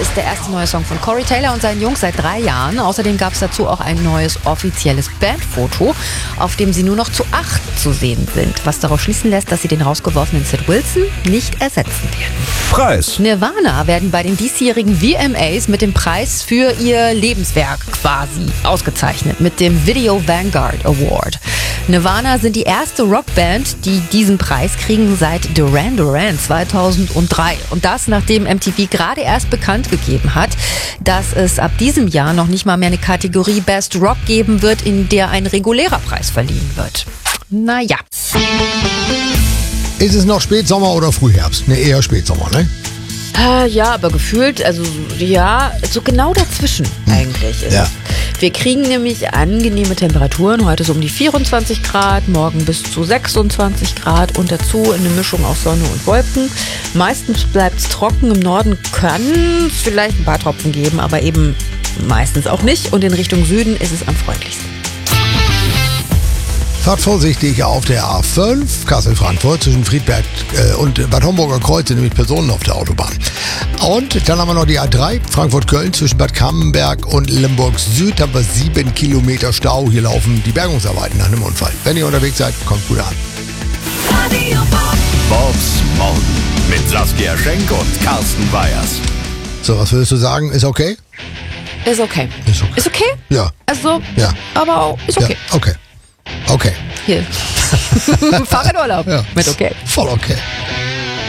ist der erste neue Song von Corey Taylor und seinen Jungs seit 3 Jahren. Außerdem gab es dazu auch ein neues offizielles Bandfoto, auf dem sie nur noch zu 8 zu sehen sind. Was darauf schließen lässt, dass sie den rausgeworfenen Sid Wilson nicht ersetzen werden. Preis. Nirvana werden bei den diesjährigen VMAs mit dem Preis für ihr Lebenswerk quasi ausgezeichnet, mit dem Video Vanguard Award. Nirvana sind die erste Rockband, die diesen Preis kriegen seit Duran Duran 2003. Und das, nachdem MTV gerade erst bekannt gegeben hat, dass es ab diesem Jahr noch nicht mal mehr eine Kategorie Best Rock geben wird, in der ein regulärer Preis verliehen wird. Naja. Ist es noch Spätsommer oder Frühherbst? Ne, eher Spätsommer, ne? Ja, aber gefühlt, also ja, so genau dazwischen eigentlich ist es. Wir kriegen nämlich angenehme Temperaturen, heute so um die 24 Grad, morgen bis zu 26 Grad und dazu eine Mischung aus Sonne und Wolken. Meistens bleibt es trocken, im Norden können es vielleicht ein paar Tropfen geben, aber eben meistens auch nicht und in Richtung Süden ist es am freundlichsten. Fahrt vorsichtig auf der A5 Kassel-Frankfurt zwischen Friedberg und Bad Homburger Kreuz, nämlich Personen auf der Autobahn. Und dann haben wir noch die A3 Frankfurt-Köln zwischen Bad Cammenberg und Limburg Süd. Haben wir 7 Kilometer Stau. Hier laufen die Bergungsarbeiten nach einem Unfall. Wenn ihr unterwegs seid, kommt gut an. Bobs Morgen mit Saskia Schenk und Carsten Weyers. So, was würdest du sagen? Ist okay? Ist okay. Ist okay. Ist okay? Ja. Also, Ja. aber auch ist okay. Ja, okay. Okay. Hier. Fahrradurlaub. Ja. Mit okay. Voll okay.